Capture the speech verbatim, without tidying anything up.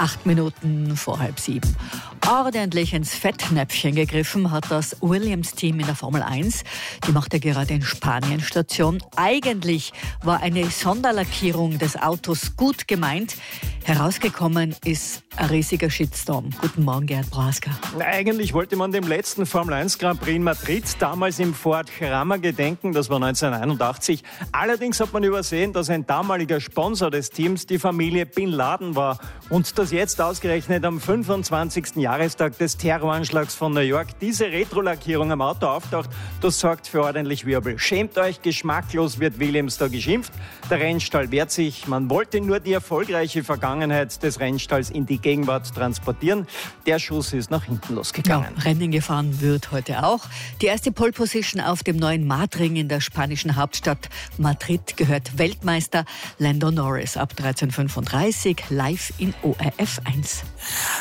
Acht Minuten vor halb sieben. Ordentlich ins Fettnäpfchen gegriffen hat das Williams-Team in der Formel eins. Die macht ja gerade in Spanien Station. Eigentlich war eine Sonderlackierung des Autos gut gemeint. Herausgekommen ist ein riesiger Shitstorm. Guten Morgen, Gerhard Brasker. Eigentlich wollte man dem letzten Formel eins Grand Prix in Madrid damals im Ford Jarama gedenken. Das war neunzehnhunderteinundachtzig. Allerdings hat man übersehen, dass ein damaliger Sponsor des Teams die Familie Bin Laden war. Und dass jetzt ausgerechnet am fünfundzwanzigsten Jahrestag des Terroranschlags von New York diese Retrolackierung am Auto auftaucht, das sorgt für ordentlich Wirbel. Schämt euch, geschmacklos wird Williams da geschimpft. Der Rennstall wehrt sich. Man wollte nur die erfolgreiche Vergangenheit des Rennstalls in die Gegenwart transportieren. Der Schuss ist nach hinten losgegangen. Ja, Rennen gefahren wird heute auch. Die erste Pole Position auf dem neuen Martring in der spanischen Hauptstadt Madrid gehört Weltmeister Lando Norris ab dreizehn Uhr fünfunddreißig live in O R F eins.